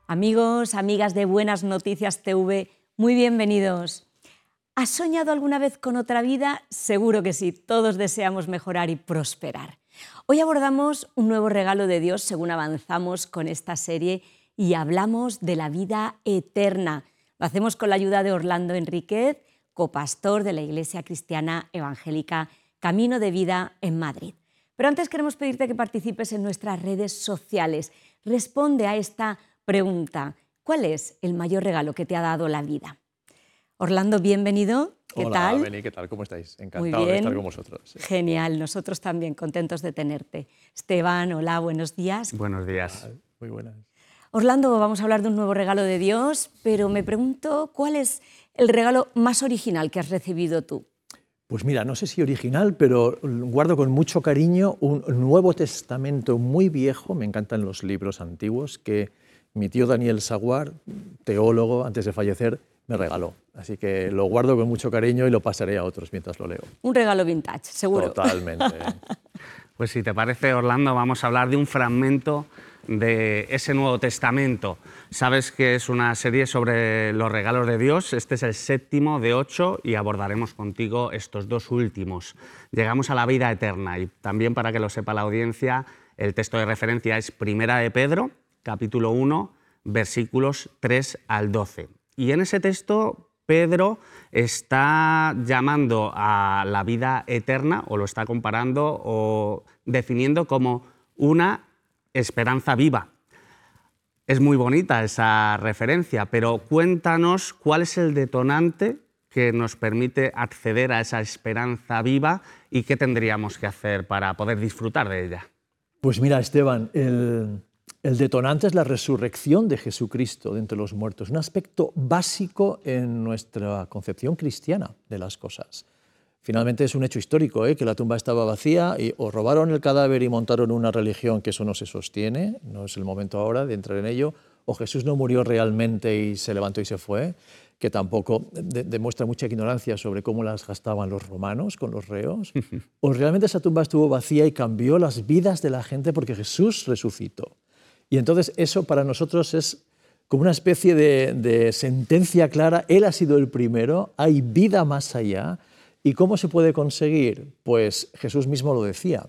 Amigos, amigas de Buenas Noticias TV, muy bienvenidos. ¿Has soñado alguna vez con otra vida? Seguro que sí, todos deseamos mejorar y prosperar. Hoy abordamos un nuevo regalo de Dios según avanzamos con esta serie y hablamos de la vida eterna. Lo hacemos con la ayuda de Orlando Enríquez, copastor de la Iglesia Cristiana Evangélica Camino de Vida en Madrid. Pero antes queremos pedirte que participes en nuestras redes sociales. Responde a esta pregunta: ¿cuál es el mayor regalo que te ha dado la vida? Orlando, bienvenido. ¿Qué tal? Hola, Beni, ¿qué tal? ¿Cómo estáis? Muy Encantado bien. de estar con vosotros. Genial, nosotros también contentos de tenerte. Esteban, hola, buenos días. Buenos días. Muy buenas. Orlando, vamos a hablar de un nuevo regalo de Dios, pero me pregunto, ¿cuál es el regalo más original que has recibido tú? Pues mira, no sé si original, pero guardo con mucho cariño un Nuevo Testamento muy viejo, me encantan los libros antiguos, que mi tío Daniel Saguar, teólogo, antes de fallecer, me regaló. Así que lo guardo con mucho cariño y lo pasaré a otros mientras lo leo. Un regalo vintage, seguro. Totalmente. Pues si te parece, Orlando, vamos a hablar de un fragmento de ese Nuevo Testamento. Sabes que es una serie sobre los regalos de Dios. Este es el 7º de 8 y abordaremos contigo estos 2 últimos. Llegamos a la vida eterna y también, para que lo sepa la audiencia, el texto de referencia es 1 de Pedro, capítulo 1, versículos 3 al 12. Y en ese texto Pedro está llamando a la vida eterna, o lo está comparando o definiendo como una esperanza viva. Es muy bonita esa referencia, pero cuéntanos cuál es el detonante que nos permite acceder a esa esperanza viva y qué tendríamos que hacer para poder disfrutar de ella. Pues mira, Esteban, el detonante es la resurrección de Jesucristo de entre los muertos, un aspecto básico en nuestra concepción cristiana de las cosas. Finalmente es un hecho histórico, que la tumba estaba vacía y o robaron el cadáver y montaron una religión, que eso no se sostiene, no es el momento ahora de entrar en ello, o Jesús no murió realmente y se levantó y se fue, que tampoco demuestra mucha ignorancia sobre cómo las gastaban los romanos con los reos, o realmente esa tumba estuvo vacía y cambió las vidas de la gente porque Jesús resucitó. Y entonces eso para nosotros es como una especie de sentencia clara: Él ha sido el primero, hay vida más allá. ¿Y cómo se puede conseguir? Pues Jesús mismo lo decía,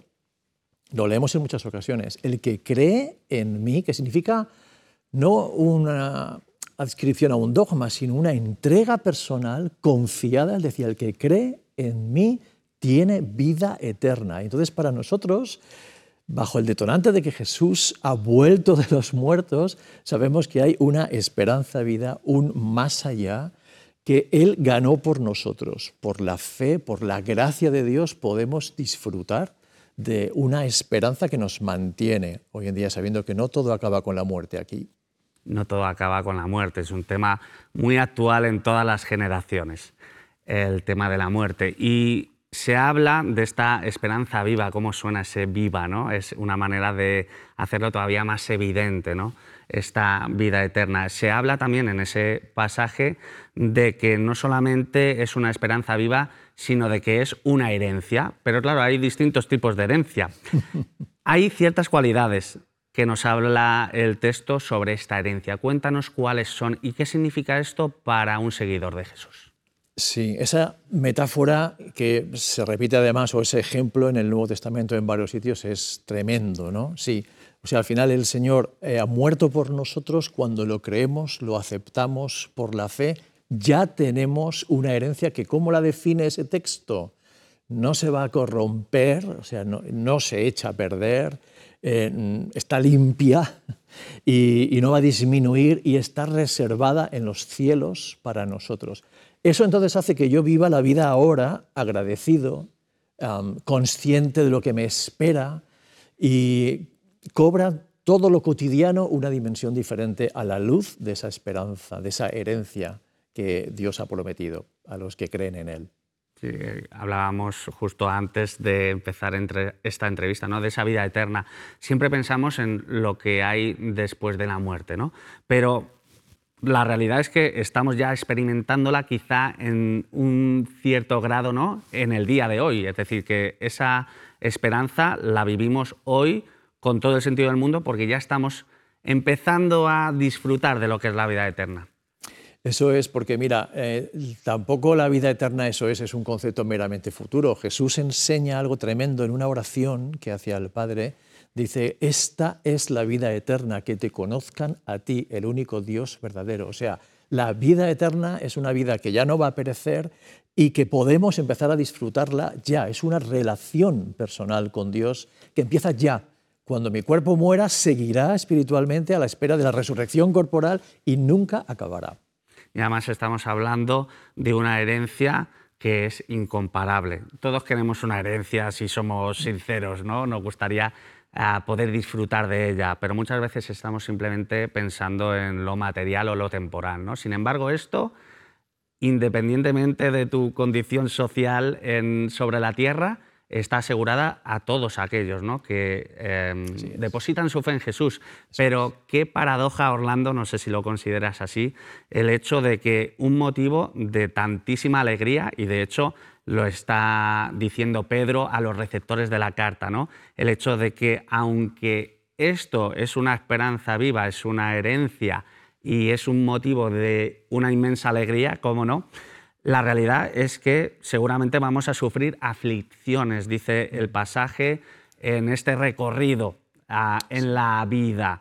lo leemos en muchas ocasiones: el que cree en mí, que significa no una adscripción a un dogma, sino una entrega personal confiada. Él decía: el que cree en mí tiene vida eterna. Entonces, para nosotros, bajo el detonante de que Jesús ha vuelto de los muertos, sabemos que hay una esperanza vida, un más allá, que Él ganó por nosotros. Por la fe, por la gracia de Dios, podemos disfrutar de una esperanza que nos mantiene hoy en día, sabiendo que no todo acaba con la muerte aquí. No todo acaba con la muerte, es un tema muy actual en todas las generaciones, el tema de la muerte. Y se habla de esta esperanza viva. ¿Cómo suena ese viva, ¿no? Es una manera de hacerlo todavía más evidente, ¿no? Esta vida eterna. Se habla también en ese pasaje de que no solamente es una esperanza viva, sino de que es una herencia. Pero claro, hay distintos tipos de herencia. Hay ciertas cualidades que nos habla el texto sobre esta herencia. Cuéntanos cuáles son y qué significa esto para un seguidor de Jesús. Sí, esa metáfora que se repite además, o ese ejemplo en el Nuevo Testamento en varios sitios, es tremendo, ¿no? Sí, o sea, al final el Señor ha muerto por nosotros. Cuando lo creemos, lo aceptamos por la fe, ya tenemos una herencia que, ¿cómo la define ese texto? No se va a corromper, o sea, no se echa a perder, está limpia y no va a disminuir, y está reservada en los cielos para nosotros. Eso entonces hace que yo viva la vida ahora agradecido, consciente de lo que me espera, y cobra todo lo cotidiano una dimensión diferente a la luz de esa esperanza, de esa herencia que Dios ha prometido a los que creen en Él. Sí, hablábamos justo antes de empezar esta entrevista, ¿no? De esa vida eterna. Siempre pensamos en lo que hay después de la muerte, ¿no? Pero la realidad es que estamos ya experimentándola quizá en un cierto grado, ¿no? En el día de hoy. Es decir, que esa esperanza la vivimos hoy con todo el sentido del mundo, porque ya estamos empezando a disfrutar de lo que es la vida eterna. Eso es porque, mira, tampoco la vida eterna es un concepto meramente futuro. Jesús enseña algo tremendo en una oración que hace al Padre. Dice, esta es la vida eterna, que te conozcan a ti, el único Dios verdadero. O sea, la vida eterna es una vida que ya no va a perecer y que podemos empezar a disfrutarla ya. Es una relación personal con Dios que empieza ya. Cuando mi cuerpo muera, seguirá espiritualmente a la espera de la resurrección corporal y nunca acabará. Y además estamos hablando de una herencia que es incomparable. Todos queremos una herencia, si somos sinceros, ¿no? Nos gustaría poder disfrutar de ella, pero muchas veces estamos simplemente pensando en lo material o lo temporal, ¿no? Sin embargo, esto, independientemente de tu condición social sobre la tierra, está asegurada a todos aquellos, ¿no?, que depositan su fe en Jesús. Pero qué paradoja, Orlando, no sé si lo consideras así, el hecho de que un motivo de tantísima alegría, y de hecho lo está diciendo Pedro a los receptores de la carta, ¿no?, el hecho de que aunque esto es una esperanza viva, es una herencia y es un motivo de una inmensa alegría, ¿cómo no?, la realidad es que seguramente vamos a sufrir aflicciones, dice el pasaje, en este recorrido en la vida.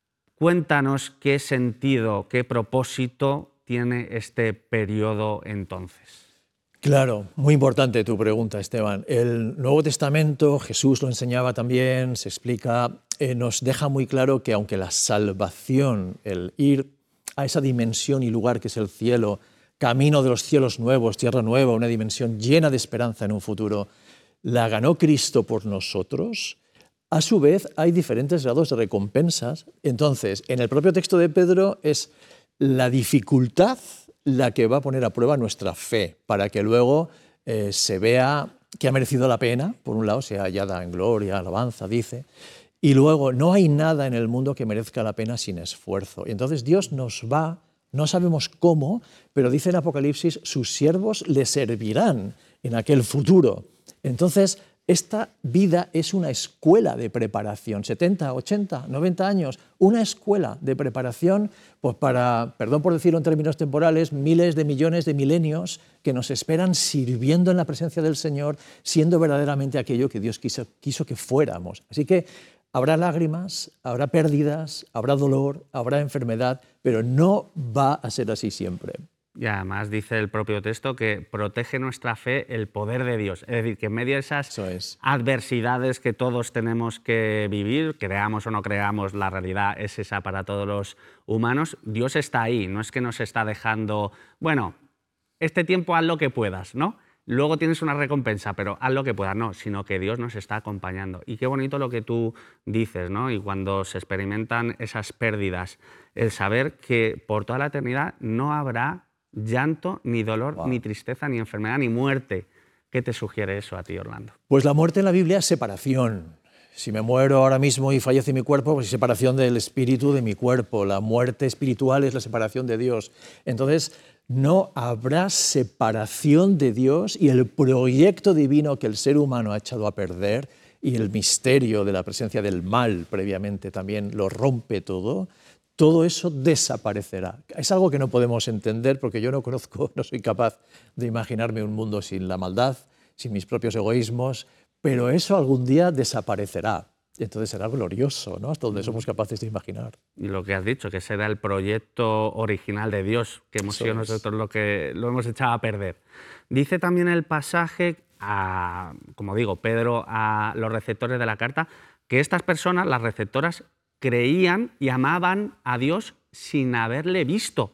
Cuéntanos qué sentido, qué propósito tiene este periodo entonces. Claro, muy importante tu pregunta, Esteban. El Nuevo Testamento, Jesús lo enseñaba también, se explica, nos deja muy claro que aunque la salvación, el ir a esa dimensión y lugar que es el cielo, camino de los cielos nuevos, tierra nueva, una dimensión llena de esperanza en un futuro, la ganó Cristo por nosotros. A su vez, hay diferentes grados de recompensas. Entonces, en el propio texto de Pedro es la dificultad la que va a poner a prueba nuestra fe, para que luego se vea que ha merecido la pena, por un lado, sea hallada en gloria, alabanza, dice, y luego no hay nada en el mundo que merezca la pena sin esfuerzo. Y entonces Dios nos va, no sabemos cómo, pero dice en Apocalipsis, sus siervos le servirán en aquel futuro. Entonces, esta vida es una escuela de preparación, 70, 80, 90 años, una escuela de preparación pues para, perdón por decirlo en términos temporales, miles de millones de milenios que nos esperan sirviendo en la presencia del Señor, siendo verdaderamente aquello que Dios quiso que fuéramos. Así que habrá lágrimas, habrá pérdidas, habrá dolor, habrá enfermedad, pero no va a ser así siempre. Y además dice el propio texto que protege nuestra fe el poder de Dios. Es decir, que en medio de esas adversidades que todos tenemos que vivir, creamos o no creamos, la realidad es esa para todos los humanos, Dios está ahí, no es que nos está dejando, bueno, este tiempo haz lo que puedas, ¿no? Luego tienes una recompensa, pero haz lo que puedas, no, sino que Dios nos está acompañando. Y qué bonito lo que tú dices, ¿no? Y cuando se experimentan esas pérdidas, el saber que por toda la eternidad no habrá llanto, ni dolor, ni tristeza, ni enfermedad, ni muerte. ¿Qué te sugiere eso a ti, Orlando? Pues la muerte en la Biblia es separación. Si me muero ahora mismo y fallece mi cuerpo, pues es separación del espíritu de mi cuerpo. La muerte espiritual es la separación de Dios. Entonces, no habrá separación de Dios y el proyecto divino que el ser humano ha echado a perder y el misterio de la presencia del mal previamente también lo rompe todo. Todo eso desaparecerá. Es algo que no podemos entender porque yo no soy capaz de imaginarme un mundo sin la maldad, sin mis propios egoísmos, pero eso algún día desaparecerá. Entonces será glorioso, ¿no? Hasta donde somos capaces de imaginar. Y lo que has dicho, que será el proyecto original de Dios, que hemos sido nosotros lo hemos echado a perder. Dice también el pasaje, como digo, Pedro a los receptores de la carta, que estas personas, las receptoras, creían y amaban a Dios sin haberle visto.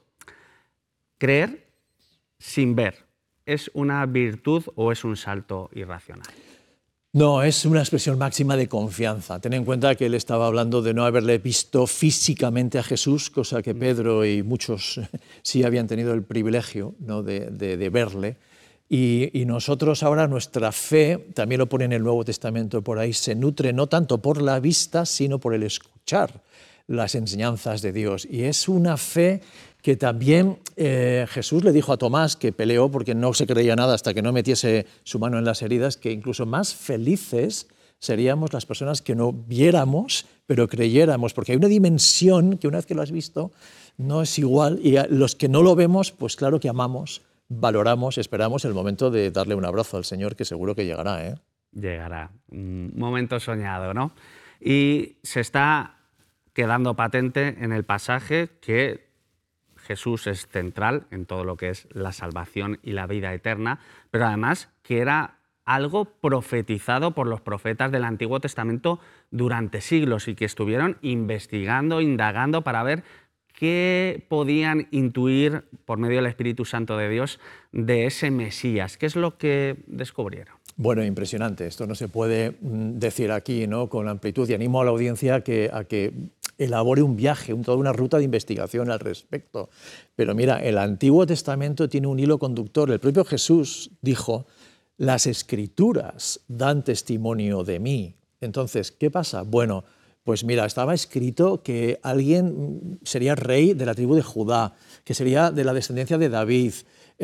Creer sin ver, ¿es una virtud o es un salto irracional? No, es una expresión máxima de confianza. Ten en cuenta que él estaba hablando de no haberle visto físicamente a Jesús, cosa que Pedro y muchos sí habían tenido el privilegio, ¿no?, de verle. Y nosotros ahora nuestra fe, también lo pone en el Nuevo Testamento por ahí, se nutre no tanto por la vista, sino por el escuchar las enseñanzas de Dios. Y es una fe que también Jesús le dijo a Tomás, que peleó porque no se creía nada hasta que no metiese su mano en las heridas, que incluso más felices seríamos las personas que no viéramos, pero creyéramos, porque hay una dimensión que una vez que lo has visto no es igual, y a los que no lo vemos, pues claro que amamos, valoramos, esperamos el momento de darle un abrazo al Señor, que seguro que llegará, ¿eh? Llegará, un momento soñado, ¿no? Y se está quedando patente en el pasaje que Jesús es central en todo lo que es la salvación y la vida eterna, pero además que era algo profetizado por los profetas del Antiguo Testamento durante siglos y que estuvieron investigando, indagando para ver qué podían intuir por medio del Espíritu Santo de Dios de ese Mesías. ¿Qué es lo que descubrieron? Bueno, impresionante. Esto no se puede decir aquí, ¿no?, con amplitud, y animo a la audiencia a que elabore un viaje, toda una ruta de investigación al respecto. Pero mira, el Antiguo Testamento tiene un hilo conductor. El propio Jesús dijo: las Escrituras dan testimonio de mí. Entonces, ¿qué pasa? Bueno, pues mira, estaba escrito que alguien sería rey de la tribu de Judá, que sería de la descendencia de David,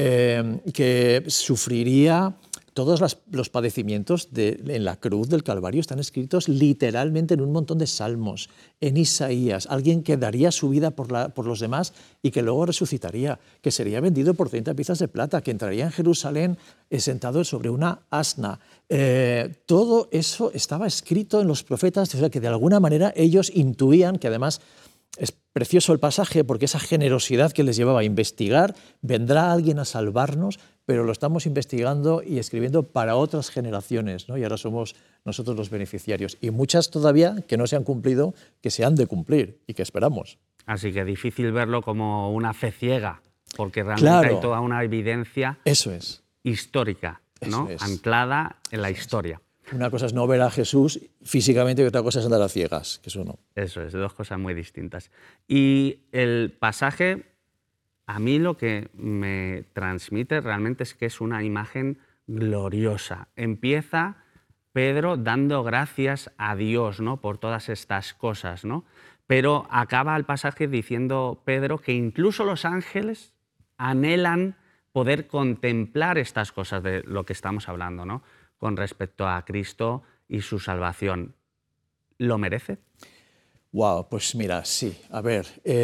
que sufriría todos los padecimientos en la cruz del Calvario. Están escritos literalmente en un montón de salmos, en Isaías. Alguien que daría su vida por los demás y que luego resucitaría, que sería vendido por 30 piezas de plata, que entraría en Jerusalén sentado sobre una asna. Todo eso estaba escrito en los profetas, o sea que de alguna manera ellos intuían que, además, es precioso el pasaje porque esa generosidad que les llevaba a investigar, vendrá alguien a salvarnos, pero lo estamos investigando y escribiendo para otras generaciones, ¿no? Y ahora somos nosotros los beneficiarios. Y muchas todavía que no se han cumplido, que se han de cumplir y que esperamos. Así que difícil verlo como una fe ciega, porque realmente hay toda una evidencia histórica, ¿no? Anclada en la historia. Una cosa es no ver a Jesús físicamente y otra cosa es andar a ciegas, que eso no. Eso es, dos cosas muy distintas. Y el pasaje, a mí lo que me transmite realmente es que es una imagen gloriosa. Empieza Pedro dando gracias a Dios, ¿no?, por todas estas cosas, ¿no? Pero acaba el pasaje diciendo Pedro que incluso los ángeles anhelan poder contemplar estas cosas de lo que estamos hablando, ¿no?, con respecto a Cristo y su salvación. ¿Lo merece? Wow, pues mira, sí. A ver,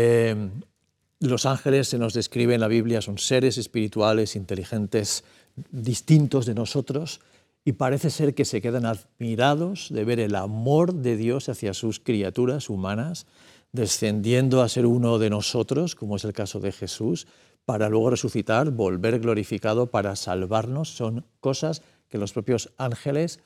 los ángeles se nos describe en la Biblia, son seres espirituales, inteligentes, distintos de nosotros, y parece ser que se quedan admirados de ver el amor de Dios hacia sus criaturas humanas, descendiendo a ser uno de nosotros, como es el caso de Jesús, para luego resucitar, volver glorificado para salvarnos. Son cosas que los propios ángeles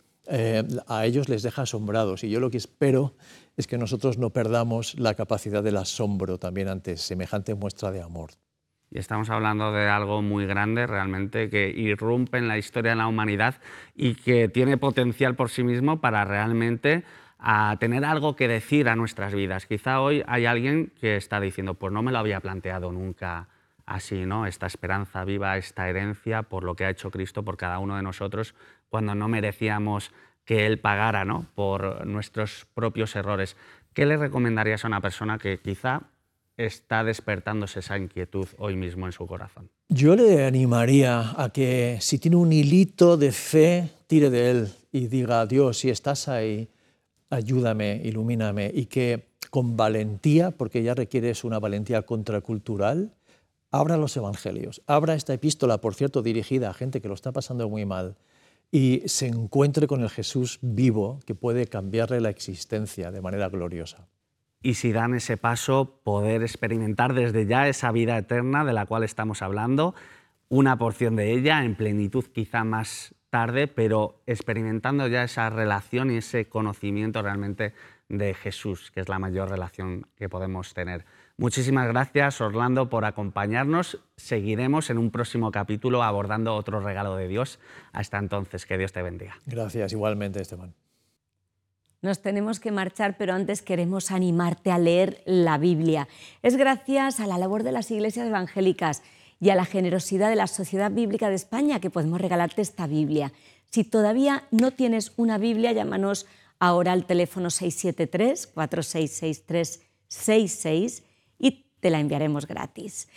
a ellos les deja asombrados. Y yo lo que espero es que nosotros no perdamos la capacidad del asombro también ante semejante muestra de amor. Y estamos hablando de algo muy grande realmente, que irrumpe en la historia de la humanidad y que tiene potencial por sí mismo para realmente tener algo que decir a nuestras vidas. Quizá hoy hay alguien que está diciendo: pues no me lo había planteado nunca así, ¿no? Esta esperanza viva, esta herencia por lo que ha hecho Cristo por cada uno de nosotros, cuando no merecíamos que Él pagara, ¿no?, por nuestros propios errores. ¿Qué le recomendarías a una persona que quizá está despertándose esa inquietud hoy mismo en su corazón? Yo le animaría a que, si tiene un hilito de fe, tire de él y diga: Dios, si estás ahí, ayúdame, ilumíname, y que con valentía, porque ya requieres una valentía contracultural, abra los evangelios, abra esta epístola, por cierto, dirigida a gente que lo está pasando muy mal, y se encuentre con el Jesús vivo que puede cambiarle la existencia de manera gloriosa. Y si dan ese paso, poder experimentar desde ya esa vida eterna de la cual estamos hablando, una porción de ella en plenitud quizá más tarde, pero experimentando ya esa relación y ese conocimiento realmente de Jesús, que es la mayor relación que podemos tener. Muchísimas gracias, Orlando, por acompañarnos. Seguiremos en un próximo capítulo abordando otro regalo de Dios. Hasta entonces, que Dios te bendiga. Gracias, igualmente, Esteban. Nos tenemos que marchar, pero antes queremos animarte a leer la Biblia. Es gracias a la labor de las iglesias evangélicas y a la generosidad de la Sociedad Bíblica de España que podemos regalarte esta Biblia. Si todavía no tienes una Biblia, llámanos ahora al teléfono 673 466366 y te la enviaremos gratis.